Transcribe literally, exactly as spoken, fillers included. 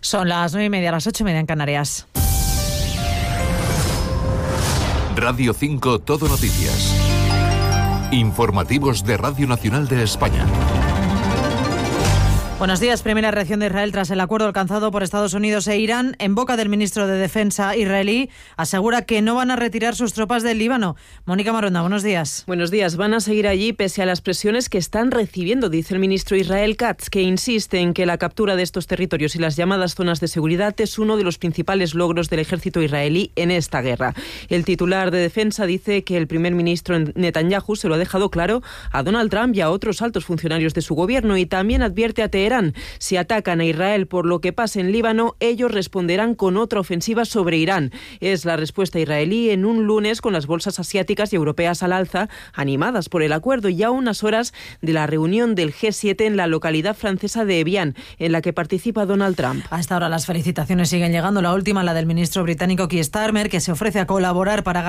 Son las nueve y media, las ocho y media en Canarias. Radio cinco Todo Noticias. Informativos de Radio Nacional de España. Buenos días. Primera reacción de Israel tras el acuerdo alcanzado por Estados Unidos e Irán. En boca del ministro de Defensa israelí, asegura que no van a retirar sus tropas del Líbano. Mónica Maronda, buenos días. Buenos días. Van a seguir allí pese a las presiones que están recibiendo, dice el ministro Israel Katz, que insiste en que la captura de estos territorios y las llamadas zonas de seguridad es uno de los principales logros del ejército israelí en esta guerra. El titular de Defensa dice que el primer ministro Netanyahu se lo ha dejado claro a Donald Trump y a otros altos funcionarios de su gobierno, y también advierte a Teherán: si atacan a Israel por lo que pase en Líbano, ellos responderán con otra ofensiva sobre Irán. Es la respuesta israelí en un lunes con las bolsas asiáticas y europeas al alza, animadas por el acuerdo, y a unas horas de la reunión del G siete en la localidad francesa de Evian, en la que participa Donald Trump. A esta hora las felicitaciones siguen llegando. La última, la del ministro británico Keir Starmer, que se ofrece a colaborar para